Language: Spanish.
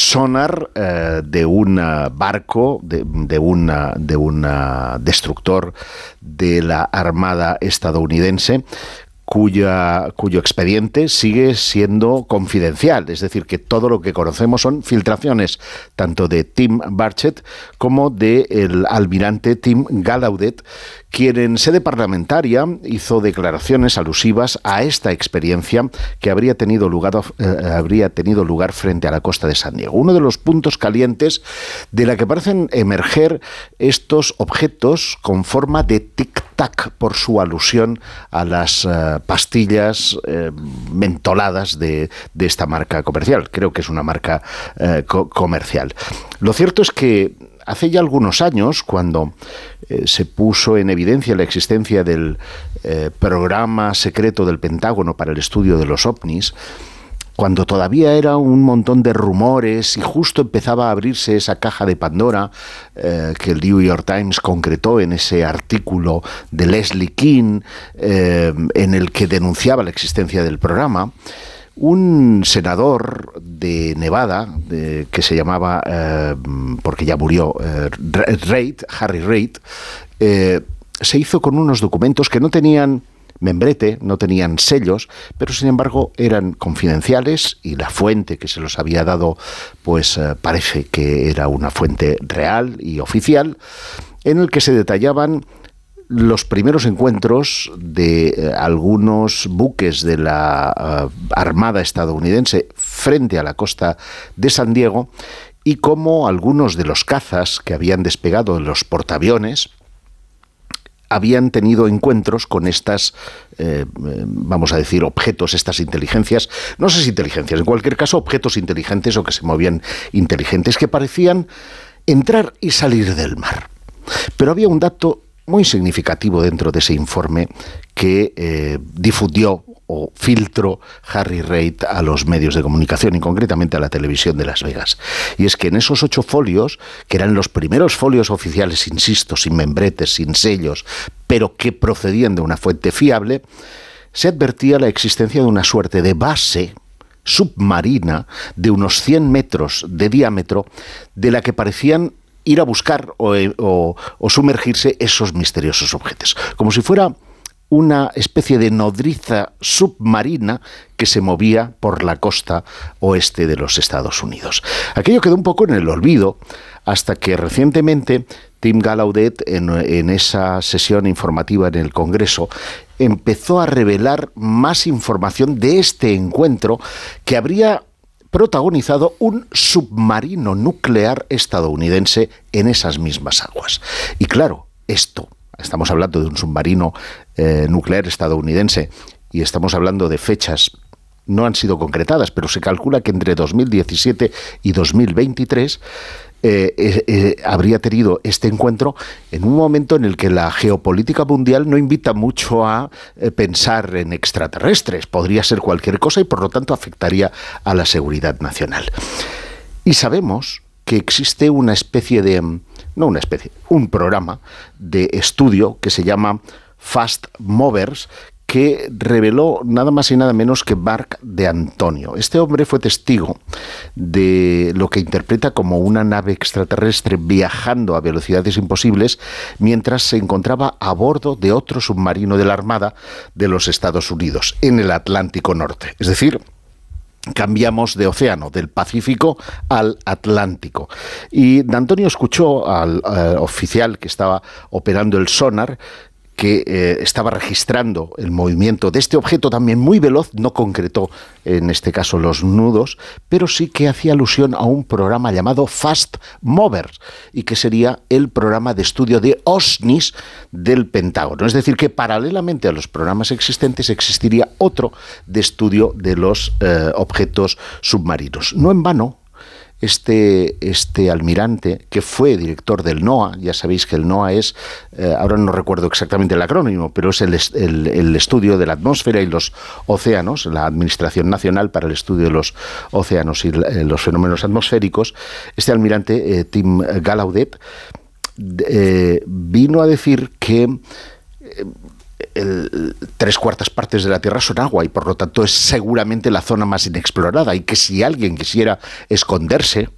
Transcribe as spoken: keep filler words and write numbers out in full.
sonar eh, de un barco, de, de, una, de un destructor de la Armada estadounidense, Cuya, cuyo expediente sigue siendo confidencial, es decir, que todo lo que conocemos son filtraciones tanto de Tim Burchett como del almirante Tim Gallaudet, quien en sede parlamentaria hizo declaraciones alusivas a esta experiencia que habría tenido lugar, eh, habría tenido lugar frente a la costa de San Diego. Uno de los puntos calientes de la que parecen emerger estos objetos con forma de tic-tac por su alusión a las uh, pastillas eh, mentoladas de, de esta marca comercial. Creo que es una marca eh, co- comercial. Lo cierto es que hace ya algunos años, cuando eh, se puso en evidencia la existencia del eh, programa secreto del Pentágono para el estudio de los ovnis, cuando todavía era un montón de rumores y justo empezaba a abrirse esa caja de Pandora eh, que el New York Times concretó en ese artículo de Leslie King eh, en el que denunciaba la existencia del programa, un senador de Nevada, de, que se llamaba, eh, porque ya murió, eh, Reid, Harry Reid, eh, se hizo con unos documentos que no tenían membrete, no tenían sellos, pero sin embargo eran confidenciales y la fuente que se los había dado, pues eh, parece que era una fuente real y oficial, en el que se detallaban los primeros encuentros de eh, algunos buques de la uh, Armada estadounidense frente a la costa de San Diego y cómo algunos de los cazas que habían despegado en los portaaviones habían tenido encuentros con estas, eh, vamos a decir, objetos, estas inteligencias, no sé si inteligencias, en cualquier caso objetos inteligentes o que se movían inteligentes, que parecían entrar y salir del mar. Pero había un dato muy significativo dentro de ese informe que eh, difundió o filtró Harry Reid a los medios de comunicación y concretamente a la televisión de Las Vegas. Y es que en esos ocho folios, que eran los primeros folios oficiales, insisto, sin membretes, sin sellos, pero que procedían de una fuente fiable, se advertía la existencia de una suerte de base submarina de unos cien metros de diámetro, de la que parecían ir a buscar o, o, o sumergirse esos misteriosos objetos, como si fuera una especie de nodriza submarina que se movía por la costa oeste de los Estados Unidos. Aquello quedó un poco en el olvido hasta que recientemente Tim Gallaudet, en, en esa sesión informativa en el Congreso, empezó a revelar más información de este encuentro que habría protagonizado un submarino nuclear estadounidense en esas mismas aguas. Y claro, esto, estamos hablando de un submarino eh, nuclear estadounidense y estamos hablando de fechas, no han sido concretadas, pero se calcula que entre dos mil diecisiete y dos mil veintitrés eh, eh, eh, habría tenido este encuentro en un momento en el que la geopolítica mundial no invita mucho a eh, pensar en extraterrestres. Podría ser cualquier cosa y por lo tanto afectaría a la seguridad nacional. Y sabemos que existe una especie de, no una especie, un programa de estudio que se llama Fast Movers, que reveló nada más y nada menos que Mark de Antonio. Este hombre fue testigo de lo que interpreta como una nave extraterrestre viajando a velocidades imposibles mientras se encontraba a bordo de otro submarino de la Armada de los Estados Unidos, en el Atlántico Norte. Es decir, cambiamos de océano, del Pacífico al Atlántico. Y de Antonio escuchó al uh, oficial que estaba operando el sonar, que eh, estaba registrando el movimiento de este objeto también muy veloz, no concretó en este caso los nudos, pero sí que hacía alusión a un programa llamado Fast Movers, y que sería el programa de estudio de OSNIs del Pentágono. Es decir, que paralelamente a los programas existentes existiría otro de estudio de los eh, objetos submarinos. No en vano, Este, este almirante, que fue director del NOAA, ya sabéis que el NOAA es, eh, ahora no recuerdo exactamente el acrónimo, pero es el, el, el estudio de la atmósfera y los océanos, la Administración Nacional para el Estudio de los Océanos y eh, los Fenómenos Atmosféricos. Este almirante, eh, Tim Gallaudet, eh, vino a decir que eh, El, tres cuartas partes de la Tierra son agua y por lo tanto es seguramente la zona más inexplorada y que si alguien quisiera esconderse